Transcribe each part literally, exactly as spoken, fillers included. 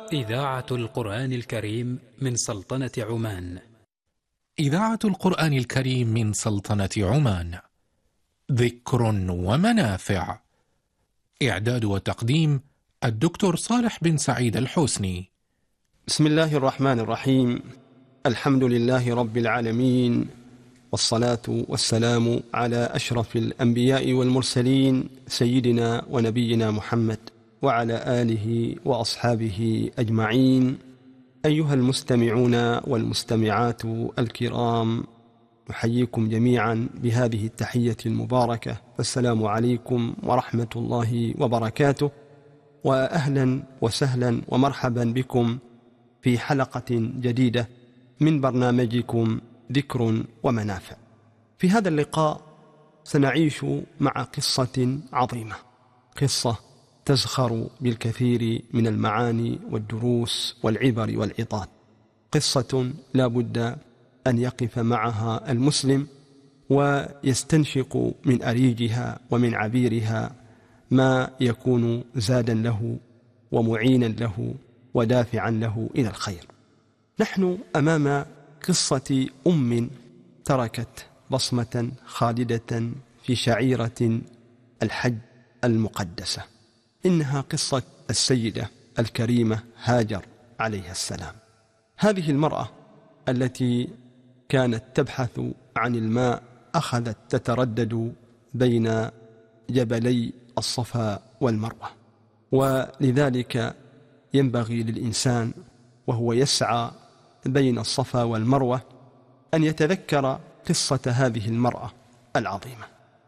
إذاعة القرآن الكريم من سلطنة عمان. إذاعة القرآن الكريم من سلطنة عمان. ذكر ومنافع. إعداد وتقديم الدكتور صالح بن سعيد الحسني. بسم الله الرحمن الرحيم. الحمد لله رب العالمين، والصلاة والسلام على أشرف الأنبياء والمرسلين سيدنا ونبينا محمد وعلى آله وأصحابه أجمعين. أيها المستمعون والمستمعات الكرام، نحييكم جميعا بهذه التحية المباركة، فالسلام عليكم ورحمة الله وبركاته، وأهلا وسهلا ومرحبا بكم في حلقة جديدة من برنامجكم ذكر ومنافع. في هذا اللقاء سنعيش مع قصة عظيمة، قصة تزخر بالكثير من المعاني والدروس والعبر والعظات، قصة لا بد أن يقف معها المسلم ويستنشق من أريجها ومن عبيرها ما يكون زادا له ومعينا له ودافعا له إلى الخير. نحن أمام قصة أم تركت بصمة خالدة في شعيرة الحج المقدسة. إنها قصة السيدة الكريمة هاجر عليها السلام. هذه المرأة التي كانت تبحث عن الماء أخذت تتردد بين جبلي الصفا والمروة، ولذلك ينبغي للإنسان وهو يسعى بين الصفا والمروة أن يتذكر قصة هذه المرأة العظيمة.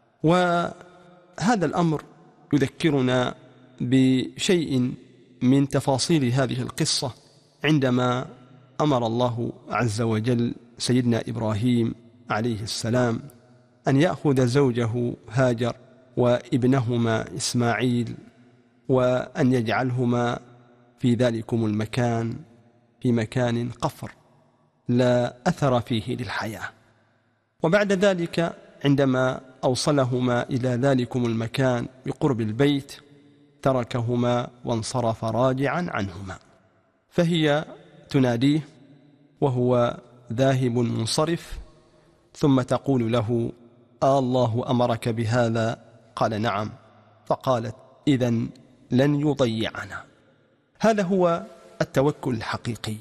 وهذا الأمر يذكرنا بشيء من تفاصيل هذه القصة عندما أمر الله عز وجل سيدنا إبراهيم عليه السلام أن يأخذ زوجه هاجر وابنهما إسماعيل وأن يجعلهما في ذلكم المكان في مكان قفر لا أثر فيه للحياة. وبعد ذلك عندما أوصلهما إلى ذلكم المكان بقرب البيت تركهما وانصرف راجعا عنهما، فهي تناديه وهو ذاهب منصرف، ثم تقول له: آه الله أمرك بهذا؟ قال: نعم. فقالت: إذن لن يضيعنا. هذا هو التوكل الحقيقي.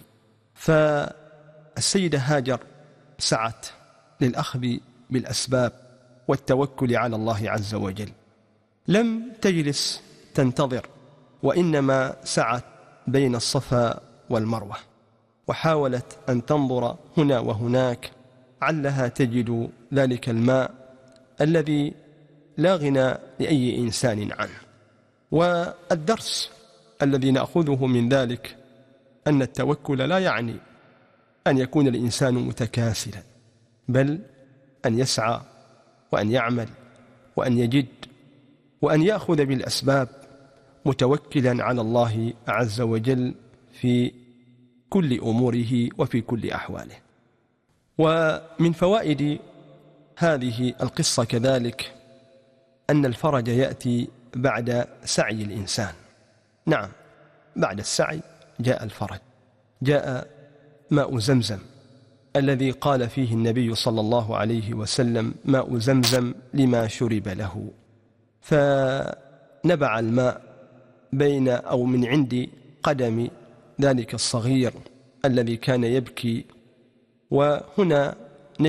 فالسيدة هاجر سعت للأخذ بالأسباب والتوكل على الله عز وجل، لم تجلس تنتظر، وإنما سعت بين الصفا والمروة، وحاولت أن تنظر هنا وهناك علها تجد ذلك الماء الذي لا غنى لأي إنسان عنه. والدرس الذي نأخذه من ذلك أن التوكل لا يعني أن يكون الإنسان متكاسلا، بل أن يسعى وأن يعمل وأن يجد وأن يأخذ بالأسباب متوكلا على الله عز وجل في كل أموره وفي كل أحواله. ومن فوائد هذه القصة كذلك أن الفرج يأتي بعد سعي الإنسان. نعم، بعد السعي جاء الفرج، جاء ماء زمزم الذي قال فيه النبي صلى الله عليه وسلم: ماء زمزم لما شرب له. فنبع الماء بين أو من عند قدم ذلك الصغير الذي كان يبكي، وهنا